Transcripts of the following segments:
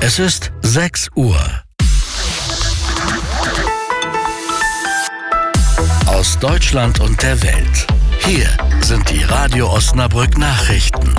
Es ist 6 Uhr. Aus Deutschland und der Welt. Hier sind die Radio Osnabrück Nachrichten.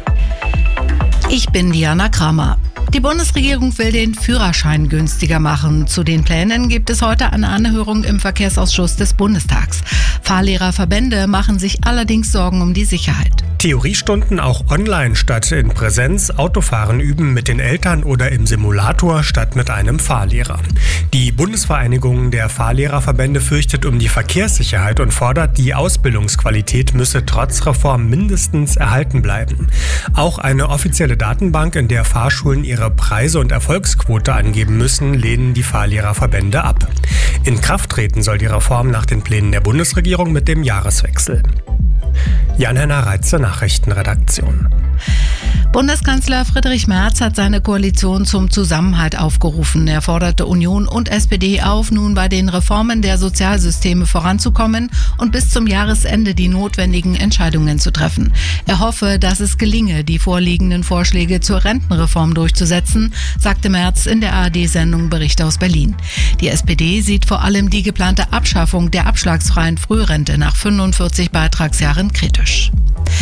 Ich bin Diana Kramer. Die Bundesregierung will den Führerschein günstiger machen. Zu den Plänen gibt es heute eine Anhörung im Verkehrsausschuss des Bundestags. Fahrlehrerverbände machen sich allerdings Sorgen um die Sicherheit. Theoriestunden auch online statt in Präsenz, Autofahren üben mit den Eltern oder im Simulator statt mit einem Fahrlehrer. Die Bundesvereinigung der Fahrlehrerverbände fürchtet um die Verkehrssicherheit und fordert, die Ausbildungsqualität müsse trotz Reform mindestens erhalten bleiben. Auch eine offizielle Datenbank, in der Fahrschulen ihre Preise und Erfolgsquote angeben müssen, lehnen die Fahrlehrerverbände ab. In Kraft treten soll die Reform nach den Plänen der Bundesregierung mit dem Jahreswechsel. Jan-Henner Reitze, Nachrichtenredaktion. Bundeskanzler Friedrich Merz hat seine Koalition zum Zusammenhalt aufgerufen. Er forderte Union und SPD auf, nun bei den Reformen der Sozialsysteme voranzukommen und bis zum Jahresende die notwendigen Entscheidungen zu treffen. Er hoffe, dass es gelinge, die vorliegenden Vorschläge zur Rentenreform durchzusetzen, sagte Merz in der ARD-Sendung Bericht aus Berlin. Die SPD sieht vor allem die geplante Abschaffung der abschlagsfreien Frührente nach 45 Beitragsjahren kritisch.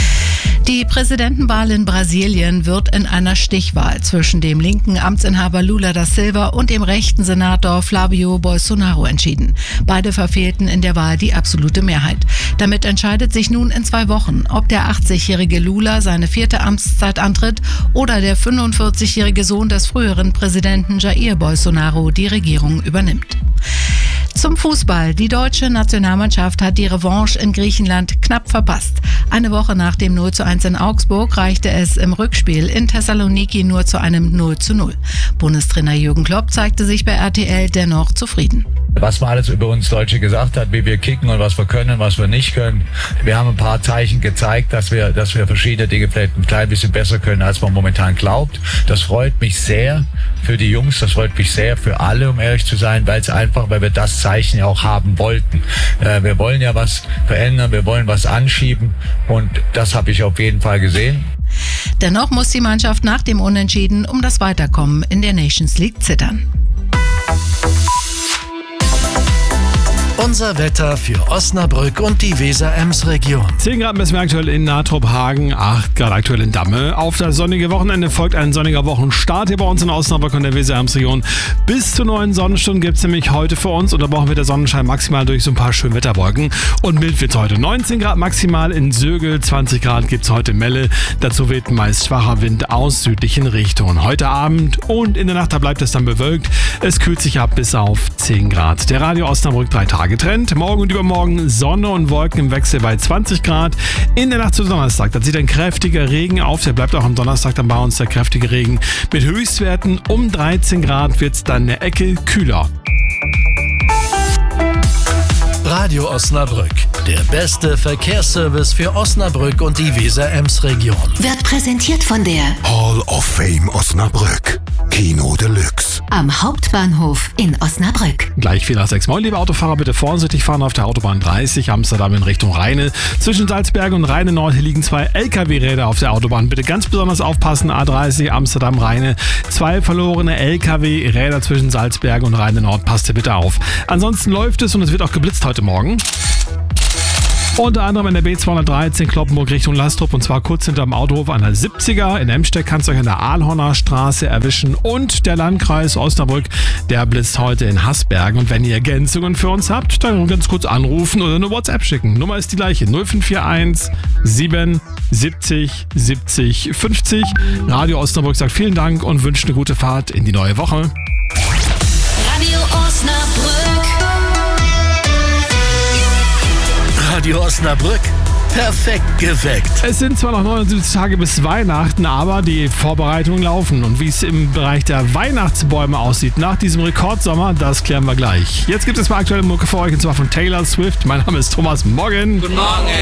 Die Präsidentenwahl in Brasilien wird in einer Stichwahl zwischen dem linken Amtsinhaber Lula da Silva und dem rechten Senator Flavio Bolsonaro entschieden. Beide verfehlten in der Wahl die absolute Mehrheit. Damit entscheidet sich nun in 2 Wochen, ob der 80-jährige Lula seine 4. Amtszeit antritt oder der 45-jährige Sohn des früheren Präsidenten Jair Bolsonaro die Regierung übernimmt. Zum Fußball. Die deutsche Nationalmannschaft hat die Revanche in Griechenland knapp verpasst. Eine Woche nach dem 0:1 in Augsburg reichte es im Rückspiel in Thessaloniki nur zu einem 0:0. Bundestrainer Jürgen Klopp zeigte sich bei RTL dennoch zufrieden. Was man alles über uns Deutsche gesagt hat, wie wir kicken und was wir können, was wir nicht können. Wir haben ein paar Zeichen gezeigt, dass wir verschiedene Dinge vielleicht ein klein bisschen besser können, als man momentan glaubt. Das freut mich sehr für die Jungs, das freut mich sehr für alle, um ehrlich zu sein, weil wir das Zeichen ja auch haben wollten. Wir wollen ja was verändern, wir wollen was anschieben und das habe ich auf jeden Fall gesehen. Dennoch muss die Mannschaft nach dem Unentschieden um das Weiterkommen in der Nations League zittern. Unser Wetter für Osnabrück und die Weser-Ems-Region. 10 Grad messen wir aktuell in Natrop-Hagen, 8 Grad aktuell in Damme. Auf das sonnige Wochenende folgt ein sonniger Wochenstart hier bei uns in Osnabrück und der Weser-Ems-Region. Bis zu 9 Sonnenstunden gibt es nämlich heute für uns und da brauchen wir der Sonnenschein maximal durch so ein paar Schönwetterwolken. Und mild wird es heute. 19 Grad maximal in Sögel, 20 Grad gibt es heute in Melle. Dazu weht meist schwacher Wind aus südlichen Richtungen. Heute Abend und in der Nacht, da bleibt es dann bewölkt. Es kühlt sich ab bis auf 10 Grad. Der Radio Osnabrück 3 Tage Trend. Morgen und übermorgen Sonne und Wolken im Wechsel bei 20 Grad. In der Nacht zu Donnerstag, da zieht ein kräftiger Regen auf. Der bleibt auch am Donnerstag dann bei uns, der kräftige Regen. Mit Höchstwerten um 13 Grad wird es dann eine Ecke kühler. Radio Osnabrück, der beste Verkehrsservice für Osnabrück und die Weser-Ems-Region. Wird präsentiert von der Hall of Fame Osnabrück. Kino Deluxe. Am Hauptbahnhof in Osnabrück. Gleich 4 nach 6. Moin, liebe Autofahrer, bitte vorsichtig fahren auf der Autobahn 30 Amsterdam in Richtung Rheine. Zwischen Salzberg und Rheine Nord hier liegen 2 LKW-Räder auf der Autobahn. Bitte ganz besonders aufpassen. A30 Amsterdam Rheine. 2 verlorene LKW-Räder zwischen Salzberg und Rheine Nord. Passt ihr bitte auf. Ansonsten läuft es und es wird auch geblitzt heute Morgen. Unter anderem in der B213 Kloppenburg Richtung Lastrup und zwar kurz hinterm Autohof an der 70er. In Emstedt kannst du euch an der Aalhorner Straße erwischen und der Landkreis Osnabrück, der blitzt heute in Haßbergen. Und wenn ihr Ergänzungen für uns habt, dann ganz kurz anrufen oder eine WhatsApp schicken. Nummer ist die gleiche, 0541 7 70 70 50. Radio Osnabrück sagt vielen Dank und wünscht eine gute Fahrt in die neue Woche. Radio Osnabrück. Radio Osnabrück, perfekt geweckt. Es sind zwar noch 79 Tage bis Weihnachten, aber die Vorbereitungen laufen. Und wie es im Bereich der Weihnachtsbäume aussieht nach diesem Rekordsommer, das klären wir gleich. Jetzt gibt es mal aktuelle Mucke für euch und zwar von Taylor Swift. Mein Name ist Thomas. Morgen. Guten Morgen.